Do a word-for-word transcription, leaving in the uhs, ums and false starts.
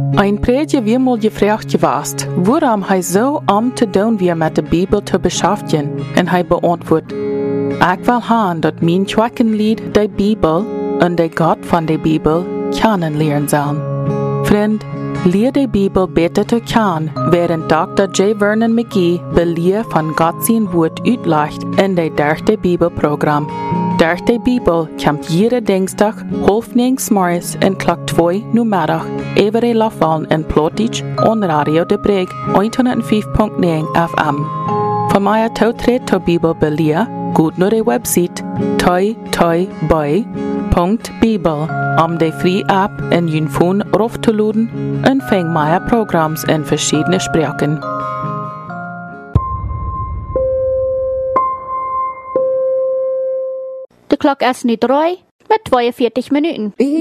Ein Prediger wie mal gefragt gewast, woran hij so am te doen wie met de Bibel te beschäftigen, en hij beantwoordt, ik wil haan dat mijn Schwackenlied de Bibel en de God van de Bibel kennenlernen sollen. Vriend, leer de Bibel beter te kennen, während Doktor J. Vernon McGee beleer van God zijn woord uitlegt in de derde Bibelprogramm. Durch de Bibel kommt jede Dinsdag half negen morgens en klok twee numiddag Every Lafallen in Plotich on Radio de Breg honderdvijf komma negen F M. Voor mij toetreden tot Bibel beleer, goed naar de website toi toi boy punt bibel om de free app in je phone af te laden en vang mijn programma's in verschillende spraken. De klok is nu drie met tweeënveertig minuten.